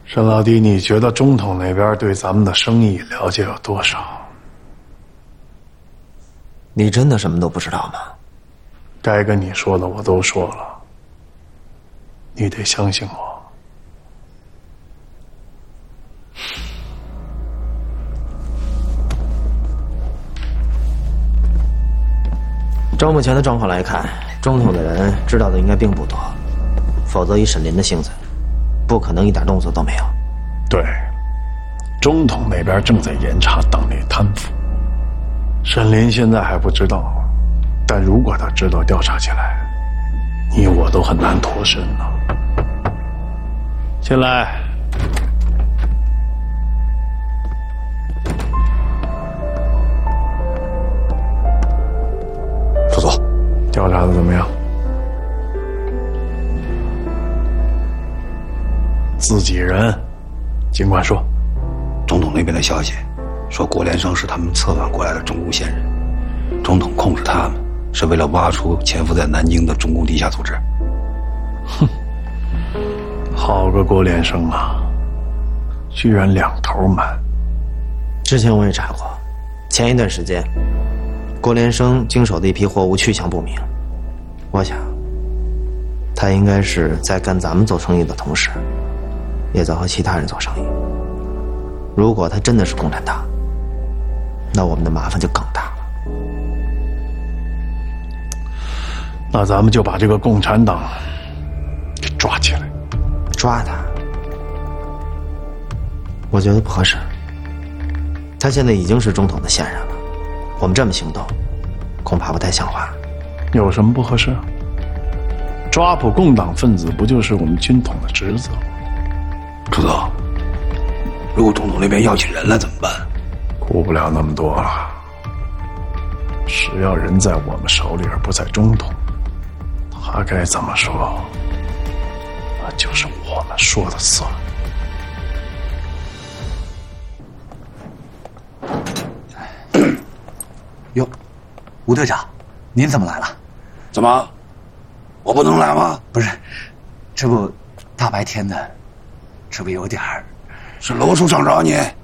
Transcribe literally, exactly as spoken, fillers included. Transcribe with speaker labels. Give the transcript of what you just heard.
Speaker 1: 沈老弟，你觉得中统那边对咱们的生意了解有多少？
Speaker 2: 你真的什么都不知道吗？
Speaker 1: 该跟你说的我都说了，你得相信我。
Speaker 2: 照目前的状况来看，中统的人知道的应该并不多，否则以沈林的性子，不可能一点动作都没有。
Speaker 1: 对，中统那边正在严查党内贪腐，沈林现在还不知道，但如果他知道，调查起来，你我都很难脱身呢。进来。
Speaker 3: 副总，
Speaker 1: 调查的怎么样？自己人，尽管说。
Speaker 3: 中统那边的消息说，郭连生是他们策反过来的中共线人，中统控制他们是为了挖出潜伏在南京的中共地下组织。
Speaker 1: 哼，好个郭连生啊，居然两头瞒。
Speaker 2: 之前我也查过，前一段时间，郭连生经手的一批货物去向不明，我想，他应该是在跟咱们做生意的同时，也在和其他人做生意。如果他真的是共产党，那我们的麻烦就更大了。
Speaker 1: 那咱们就把这个共产党给抓起来。
Speaker 2: 抓他？我觉得不合适。他现在已经是中统的线人了，我们这么行动，恐怕不太像话。
Speaker 1: 有什么不合适？抓捕共党分子不就是我们军统的职责吗？
Speaker 3: 朱总，如果中统那边要起人来怎么办？
Speaker 1: 顾不了那么多了。只要人在我们手里而不在中统，他该怎么说，那就是我们说的算。
Speaker 4: 哟，吴队长，您怎么来了？
Speaker 3: 怎么，我不能来吗？
Speaker 4: 不是，这不大白天的，这不有点儿……
Speaker 3: 是罗处长找你？